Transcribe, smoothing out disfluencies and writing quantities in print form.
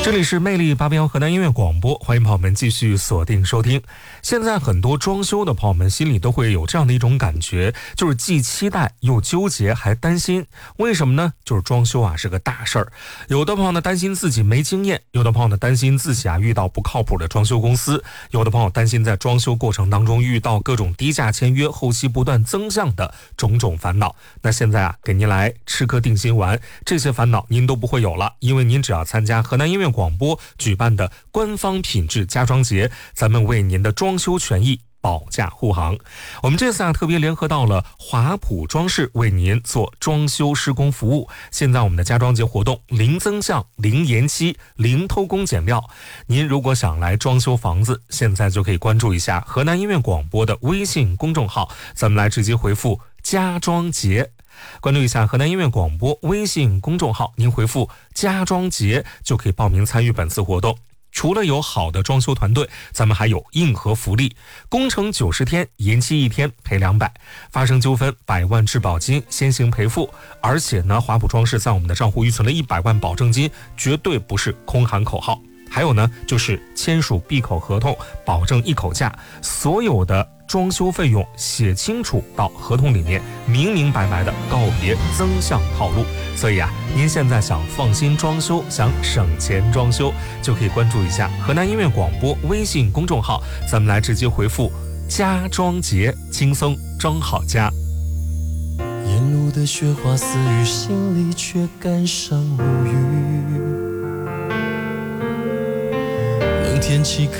这里是魅力881河南音乐广播，欢迎朋友们继续锁定收听。现在很多装修的朋友们心里都会有这样的一种感觉，就是既期待又纠结还担心。为什么呢？就是装修啊是个大事儿，有的朋友呢担心自己没经验，有的朋友呢担心自己啊遇到不靠谱的装修公司，有的朋友担心在装修过程当中遇到各种低价签约，后期不断增项的种种烦恼。那现在啊给您来吃颗定心丸，这些烦恼您都不会有了，因为您只要参加河南音乐广播举办的官方品质家装节，咱们为您的装修权益保驾护航。我们这次啊特别联合到了华普装饰为您做装修施工服务。现在我们的家装节活动零增项、零延期、零偷工减料。您如果想来装修房子，现在就可以关注一下河南音乐广播的微信公众号，咱们来直接回复家装节。关注一下河南音乐广播微信公众号，您回复家装节就可以报名参与本次活动。除了有好的装修团队，咱们还有硬核福利，工程90天，延期1天赔200，发生纠纷100万质保金先行赔付。而且呢，华普装饰在我们的账户预存了100万保证金，绝对不是空喊口号。还有呢，就是签署闭口合同，保证一口价，所有的装修费用写清楚到合同里面，明明白白的告别增项套路。所以啊，您现在想放心装修，想省钱装修，就可以关注一下河南音乐广播微信公众号，咱们来直接回复家装节，轻松装好家。 沿路的雪花似雨，心里却感伤无语。冷天气